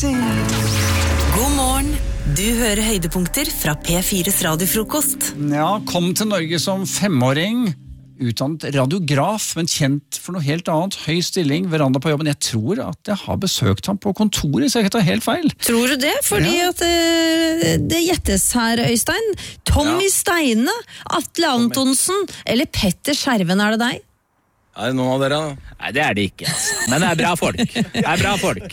God morgen. Du hører høydepunkter fra P4's radiofrokost. Ja, kom til Norge som 5-åring, utdannet radiograf, men kjent for noe helt annet. Høy stilling, veranda på jobben. Jeg tror at jeg har besøkt ham på kontoret, så jeg kan ta helt feil. Tror du det? Fordi at det gjettes her, Øystein. Tommy Steine, Atle Antonsen eller Petter Skjerven, er det deg? Er det noen av dere? Nei, det er det ikke, altså. Men det er bra folk.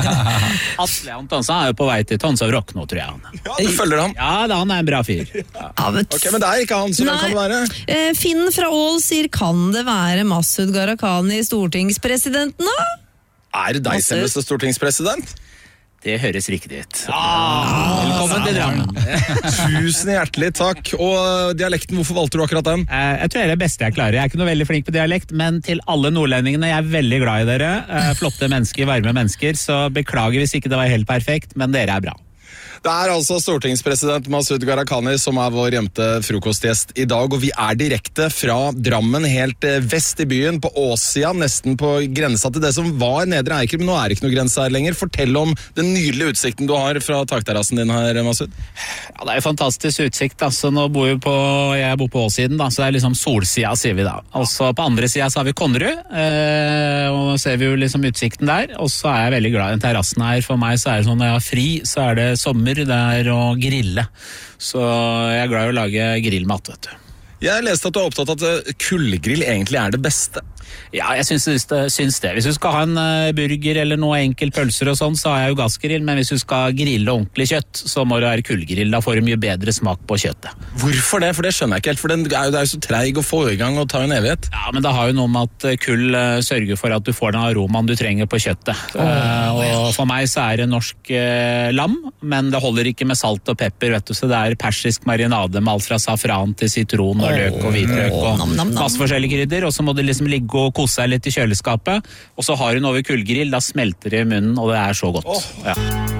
Atle Antonsen er jo på vei til Tons of Rock nå, tror jeg han. Ja, du følger han. Ja, han er en bra fyr. Ok, men det er ikke han, så hvem kan det være? Finn fra Ål sier, kan det være Masud Gharahkhani, stortingspresidenten da? Er det deg selveste stortingspresident? Det høres riktig ut. Velkommen til Drammen. Tusen hjertelig takk. Og dialekten, hvorfor valgte du akkurat den? Jeg tror det er det beste jeg klarer. Jeg er ikke noe veldig flink på dialekt, men til alle nordlendingene, jeg er veldig glad i dere. Flotte mennesker, varme mennesker, så beklager hvis ikke det var helt perfekt, men dere er bra. Det er altså stortingspresident Masud Gharahkhani som er vår gjemte frokostgjest i dag, og vi er direkte fra Drammen, helt vest i byen, på Åsia, nesten på grensa til det som var Nedre Eiker, men nå er det ikke noe grense her lenger. Fortell om den nydelige utsikten du har fra takterrassen din her, Masud. Ja, det er jo fantastisk utsikt, altså jeg bor på Åsiden, da, så det er liksom solsida, sier vi da. Og så på andre sida så har vi Konnerud, og nå ser vi jo liksom utsikten der, og så er jeg veldig glad i den terrassen her. For meg så er det sånn, når jeg har fri, så er det sommer, det er å grille. Så jeg er glad i å lage grillmat, vet du. Jeg leste at du er opptatt av at kullgrill egentlig er det beste. Ja, jeg syns det. Hvis du skal ha en burger eller noe enkel pølser og sånn, så har jeg jo gassgrill, men hvis du skal grille ordentlig kjøtt, så må det være kullgrill. Da får du mye bedre smak på kjøttet. Hvorfor det? For det skjønner jeg ikke helt, for det er jo så treig å få i gang og ta en evighet. Ja, men det har jo noe med at kull sørger for at du får den aromaen du trenger på kjøttet. Og for meg så er det norsk lam, men det holder ikke med salt og pepper, vet du, så det er persisk marinade med alt fra safran til sitron og løk og hvitløk og masse forskjellige krydder, og så må det liksom ligge og kose seg litt i kjøleskapet, og så har hun over kullgrill, da smelter det i munnen, og det er så godt. Ja.